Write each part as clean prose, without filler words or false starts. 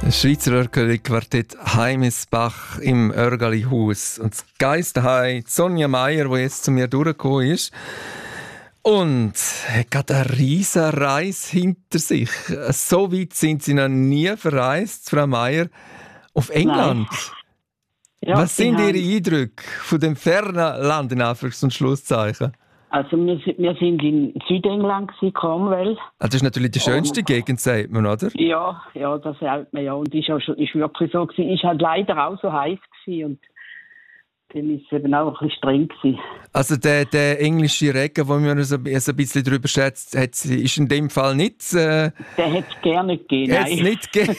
Das Schweizer Örgeli-Quartett Heimisbach im Örgeli-Haus. Und das Geisterhai Sonja Meier, die jetzt zu mir durchgekommen ist. Und hat gerade eine riesige Reise hinter sich. So weit sind Sie noch nie verreist, Frau Meier, auf England. Ja, was sind Ihre Eindrücke von dem fernen Land, in Anführungs- und Schlusszeichen? Also wir sind in Südengland, Cornwall. Das ist natürlich die schönste Gegend, sagt man, oder? Ja, das sagt man ja. Und ist wirklich so gewesen. Ist halt leider auch so heiß gewesen und dann ist es eben auch ein bisschen streng gewesen. Also der englische Regen, wo man so ein bisschen drüber schätzt, ist in dem Fall nicht... Der hätte es gerne gegeben, nein. Nicht gegeben.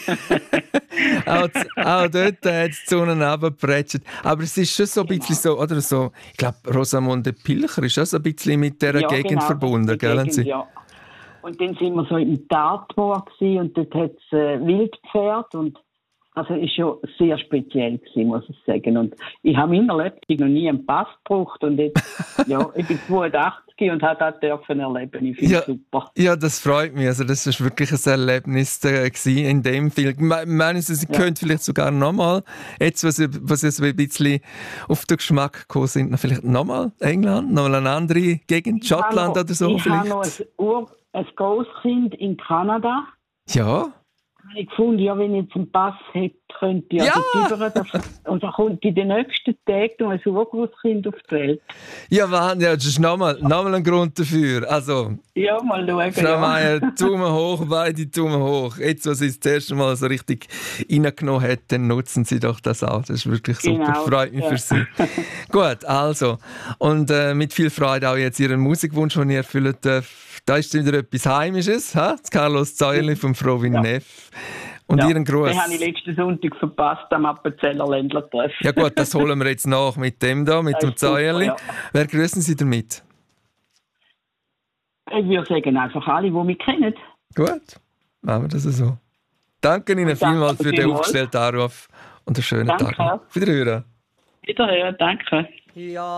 auch dort hat es die Sonne runtergepretscht. Aber es ist schon so ein bisschen so, oder so, ich glaube, Rosamunde Pilcher ist schon so ein bisschen mit dieser Gegend verbunden, gell? Gegend, ja. Und dann sind wir so im Dartmoor gewesen, und dort hat es Wildpferd und also es war schon sehr speziell gewesen, muss ich sagen. Und ich habe in meiner Lebenswelt noch nie einen Pass gebraucht. Und jetzt, ich bin 82 und habe das dürfen erleben. Ich finde es super. Ja, das freut mich. Also das war wirklich ein Erlebnis in dem Film. Meinen Sie, Sie können vielleicht sogar nochmal, jetzt, was jetzt ein bisschen auf den Geschmack gekommen sind, vielleicht nochmal England, nochmal eine andere Gegend, Schottland oder so? Ich habe noch ein Großkind in Kanada. Ja. Ich fand, wenn ich jetzt einen Pass hätte, könnte ich und dann kommt in den nächsten Tagen noch ein Urgroßkind auf die Welt. Ja, das ist nochmal ein Grund dafür. Also, ja, mal schauen. Frau Meier, Daumen hoch, beide Daumen hoch. Jetzt, was Sie das erste Mal so richtig reingenommen hat, dann nutzen Sie doch das auch. Das ist wirklich super. Genau, freut mich für Sie. Gut, also. Und mit viel Freude auch jetzt Ihren Musikwunsch, den ihr erfüllen dürft. Da ist wieder etwas Heimisches, das Carlos Zäuerli vom Frovin Neff. Und Ihren Gruß. Den habe ich letzten Sonntag verpasst am Appenzeller Ländlertreffen. Ja gut, das holen wir jetzt nach mit dem da, mit dem Zäuerli. Ja. Wer grüßen Sie damit? Ich würde sagen, einfach alle, die mich kennen. Gut, machen wir das so. Danke Ihnen vielmals für den aufgestellten Anruf und einen schönen Tag. Danke. Wiederhören. Wiederhören, danke. Ja.